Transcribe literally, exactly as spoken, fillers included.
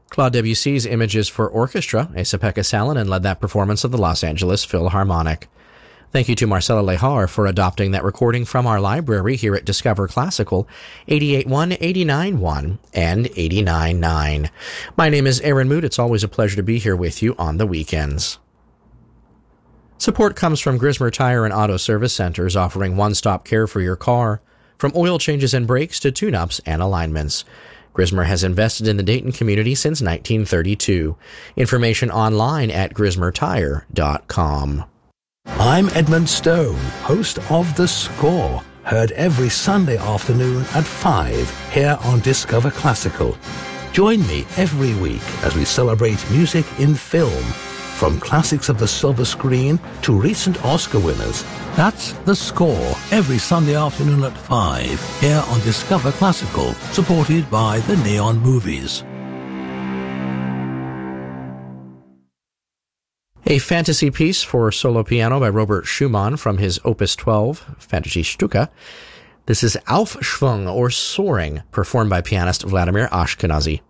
Claude Debussy's Images for Orchestra, Asa-Pekka Salonen led that performance of the Los Angeles Philharmonic. Thank you to Marcella Lehar for adopting that recording from our library here at Discover Classical, eighty-eight point one, eighty-nine point one, and eighty-nine point nine. My name is Aaron Moot. It's always a pleasure to be here with you on the weekends. Support comes from Grismer Tire and Auto Service Centers, offering one-stop care for your car, from oil changes and brakes to tune-ups and alignments. Grismer has invested in the Dayton community since nineteen thirty-two. Information online at grismer tire dot com. I'm Edmund Stone, host of The Score, heard every Sunday afternoon at five here on Discover Classical. Join me every week as we celebrate music in film, from classics of the silver screen to recent Oscar winners. That's The Score, every Sunday afternoon at five, here on Discover Classical, supported by the Neon Movies. A fantasy piece for solo piano by Robert Schumann from his Opus twelve, Fantasy Stücke. This is Aufschwung, or Soaring, performed by pianist Vladimir Ashkenazy.